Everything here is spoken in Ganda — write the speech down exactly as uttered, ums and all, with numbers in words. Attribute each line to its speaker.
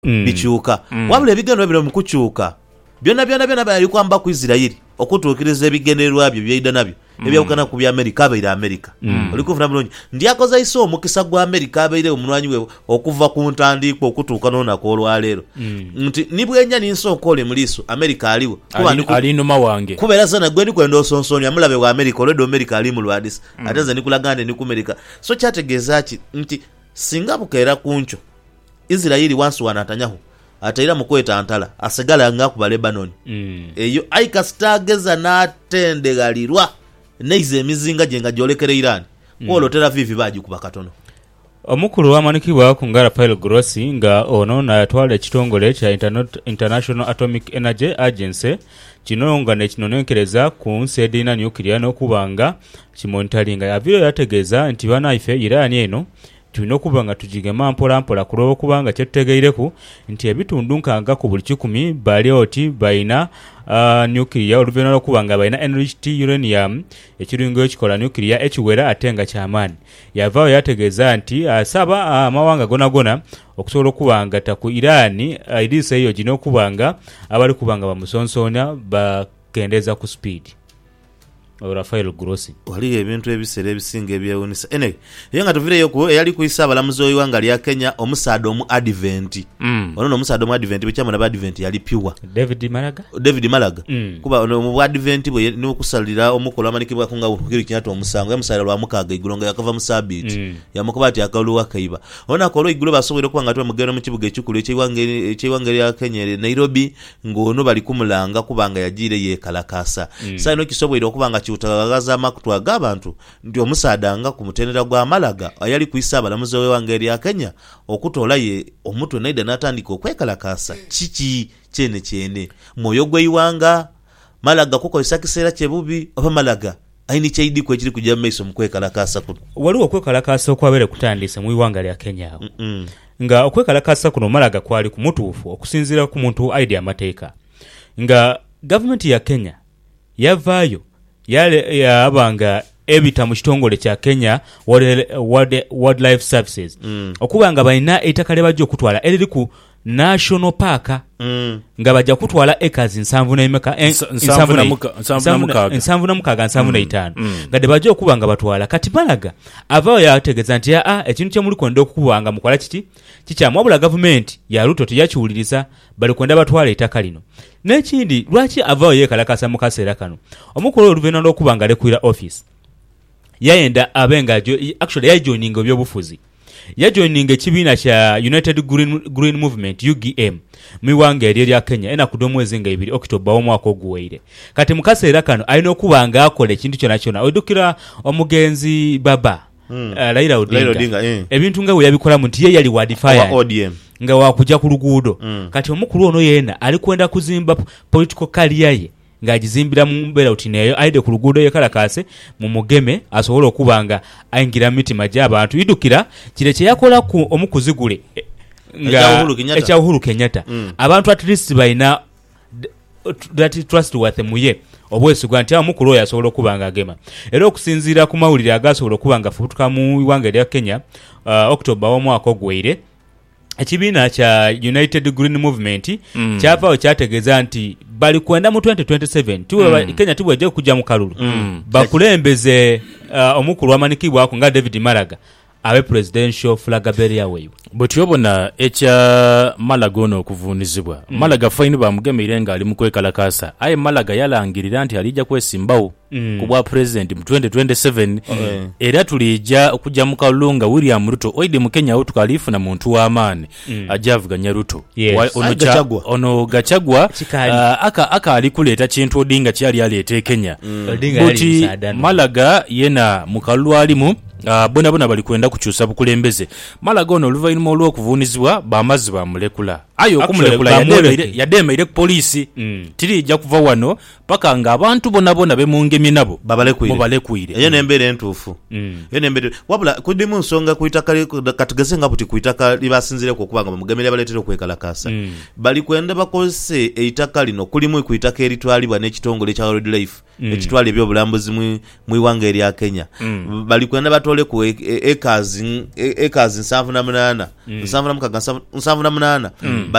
Speaker 1: mm. bikyuka mm. wabula ebigendererwa bino mu kukyuka byonna byonna byonna bali kwamba ku Isirayiri okutuukiriza ebigendererwa byo by'ayida nabyo mm. ebyawukana ku bya Amerika abaire Amerika mm. oli kufuna bulungi ndi akoza iso omukisa gwa Amerika abaire omunwanyi we okuva ku ntandikwa okutuuka n'olunaku olwaleero mm. nti nibwenya ninsooka ole muliiso Amerika aliwo
Speaker 2: ali, ali numa wange
Speaker 1: kubeera sana gwe ndi kwenda osonsonya mulabe wa Amerika olwedo Amerika ali mu lwadisi mm. ate nze nikulagande ni ku Amerika so kyategeeza ki nti singa bukeera kuncho Isirayiri wansi wanatanyaho ataira mukweta ntala asigala nga ku Lebanon mm. eyo aika stageza natendegalirwa neize emizinga jenga jolekere Iran mm. olotera vivi baji kuba katono
Speaker 2: omukulu wamanikibwa ku ngara Rafael Grossi nga ono natwala ekitongole kya International Atomic Energy Agency kino nga nekinonenkereza ku nsi edina nuclear n'okubanga kimonitalinga yaviro yategeeza nti bana ife Iran eno tulina okuba nga tugigema mpola mpola kuloba kubanga kyetutegeireku nti ebitundu nkanga ku buli kikumi bali oti bayina uh, nuclear oluvannyuma lw'okuba nga bayina enriched uranium ekiringo ekikola nuclear ekiwera ate nga kyamaanyi yavaawo yategeeza nti asaba amawanga uh, gona gona okusobola okuba nga taku Iran uh, iriisa eyo gina okuba nga abali kuba nga bamusonsonya bakendeeza ku speed Rafael Grossi
Speaker 1: wali ebintu ebisere ebisinga ebyewunisa ene yenga tuvireyo ku eyali kuyisa abalamuzi w'eggwanga lya Kenya omusaada omu Advent mm. ono omusaada omu Advent bekyamana ba Advent yali pure
Speaker 2: David Malaga
Speaker 1: David Malaga mm. kuba mu Advent bwe n'okusalira omukola amanikibwa kunga ukiri kinyata omusango emusalira lwa mukaga igulonga yakava musabiti mm. yamukuba ati akaluwa kaiba ona kolo igulo basobole kuba nga twa mugero mu kibuga ekikulu ekiwange ekiwange lya Kenya Nairobi ngono bali kumulanga kubanga yagire yekalakasa mm. sasa no kisobole okubanga utagaza makutwa g'abantu ndi omusaada nga ku mutendera gwa Malaga ayali kuyisa abalamuzi w'eggwanga lya Kenya okutola ye omutwe naida natandika okwekalakasa kiki kyene kyene moyo gw'eggwanga Malaga kukozesa kiseera kyebubi oba Malaga ayini kyidi kwe kiri kujja maiso mu kwekalakasa kuno
Speaker 2: waliwo okwekalakasa okwabere kutandisa mu eggwanga lya Kenya awo mm -mm. nga okwekalakasa kuno Malaga kwali ku mutuufu okusinziira ku muntu idea amateeka nga government ya Kenya yavaayo yale yabanga ebita mu kitongole kya Kenya Wildlife Services mm. okubanga balina ettaka lye bajja okutwala eriri ku National Park mm. nga bajja kutwala acres nsanvu n'emeka nsanvu na mukaga nsanvu na itaano nga de bajja okubanga batwala kati Malaga avaayo yategeeza nti a ekintu kye muli kwenda okubanga mukola kiti kikyamu wabula government ya Ruto teyakiwuliriza bali kwenda batwala ettaka lino n'ekindi lwaki avaayo yeekalakasa mu kaseera kano omukulu oluvannyuma lw'okubanga alekuira office yayenda abenga actually yajoininga ebyobufuzi yajoininga ekibiina kya United Green, Green Movement U G M mu eggwanga eryo lya Kenya enakuddwa omwezi nga ebiri October omwaka oguweire kati mu kaseera kano alina okubanga akola ekintu kyonna kyonna oddukira omugenzi Baba Hmm. Uh, Raila Odinga, Odinga eh. ebintu nga we yabikolamu nti ye yali wa defiant nga wakujja ku luguudo mm. kati omukulu ono yena ali kwenda kuzimba political career ye ng'agizimbira mu mbeera uti neyo ayide ku luguudo yekalakase mu mugeme asobola okubanga ayingira mitima gy'abantu idukira kire kye yakola ku omukuzigule nga ekya Uhuru Kenyatta mm. abantu at least bayina that trustworthy muye obwesigwa nti omukulu oyo asobola okubanga agema era okusinziira ku mawulire agasobola okubanga futuka mu eggwanga lya Kenya uh, October omwaka ogweire ekibiina kya United Green Movement mm. kyavaayo kyategeeza nti bali kwenda mu twenty twenty-seven tuwe mm. Kenya tibwejja kujja mu kalulu mm. bakulembeze uh, omukulu amanikibwako nga David Malaga abe presidential flag bearer we
Speaker 3: bwetuyobona ekya Malaga ono okuvuunizibwa mm. Malaga faini bamugemeire nga ali mu kwekalakasa aye Malaga yalangirira nti alijja kwesimbawo mm. ku bwa president mu twenty twenty-seven mm. era tulijja okujja mu kalunga William Ruto oide mu Kenya wo tukalifuna muntu w'amaani mm. ajavuganya Ruto
Speaker 2: yes.
Speaker 3: ono Gachagua ono Gachagua uh, aka aka ali kuleeta kintu Odinga kyali aleete Kenya mm. buti Malaga yena mu kalulu alimu Uh, bona bona bali kwenda kukyusa bukulembeze Malaga ono oluvannyuma olw'okuvuunizibwa bamazi bamulekula ayo okumulekula yademeire ku poliisi mm. tirijja kuva wano paka nga abantu bona bona bemungemye nabo babalekuire
Speaker 1: eyo nembeera entuufu mm. eyo nembeera wabula kudimu nsonga kuitaka katugeze nga buti kuitaka libasinzire ku kubanga bamugemere abaletera okwekalakasa mm. bali kwenda bakozese eitaka lino kulimu kuitaka eritwalibwa n'ekitongole kya Wildlife mm. ekitwala ebyobulambuzi mu eggwanga erya Kenya mm. bali kwenda batole ku acres acres nsanvu na munaana nsanvu na mukaga nsanvu na munaana